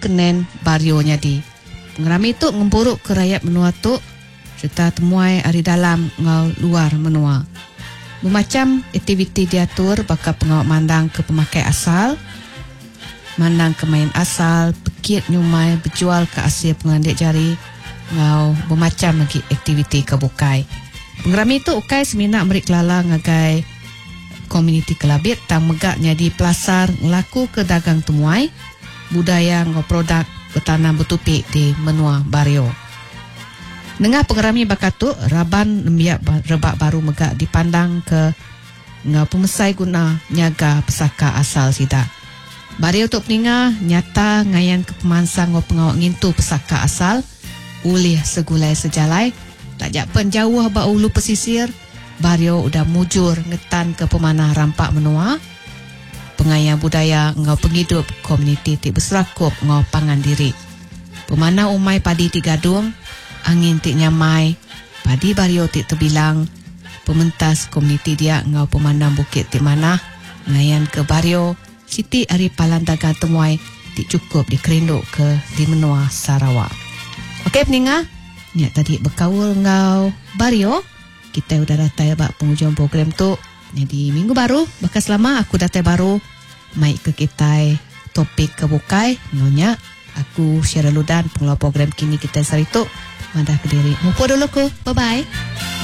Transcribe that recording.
kenen barionya di. Pengerami tu ngemburuk ke rakyat menua tu serta temuai ari dalam ngau luar menua. Bermacam aktiviti diatur bakal pengawal mandang ke pemakai asal, mandang ke main asal, pekit nyumai, berjual ke asia pengandik jari, ngau bermacam lagi aktiviti ke bukai. Pengerami tu ukai seminak merik lala ngagai komuniti kelabit tang megaknya di pelasar ngelaku ke dagang temuai budaya ngau produk bertanam bertupik di menua bario. Nengah pengerami bakatu raban lembiak rebak baru megak dipandang ke ngau pemesai guna nyaga pesaka asal sida. Bario tu peninga nyata ngayan ke pemansang ngau pengawak ngintu pesaka asal ulih segulai sejalai tak jak penjauh ba ulu pesisir. Bario udah mujur ngetan ke pemanah rampak menua, pengayang budaya ngau penghidup komuniti ti berserakup ngau pangan diri. Pemanah umai padi ti gadung, angin ti nyamai, padi Bario ti terbilang, pementas komuniti dia ngau pemandang bukit ti manah, ngayan ke Bario, siti ari palan dagang temuai ti cukup dikerinduk ke di menua Sarawak. Okey peninga, ni tadi berkaul ngau Bario. Kita udah datang bak penghujung program tu. Jadi minggu baru, bakal selama aku datang baru mai ke kita topik kebukai nyonya. Aku Syara Ludan pengelola program kini kita saritu. Mandah ke diri. Mumpul dulu ku. Bye bye.